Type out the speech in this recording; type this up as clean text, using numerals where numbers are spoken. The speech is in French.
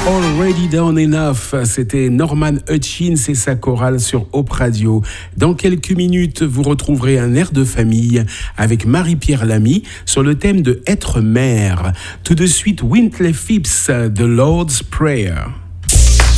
Already Done Enough, c'était Norman Hutchins et sa chorale sur Hope Radio. Dans quelques minutes, vous retrouverez un air de famille avec Marie-Pierre Lamy sur le thème de être mère. Tout de suite, Wintley Phipps, The Lord's Prayer.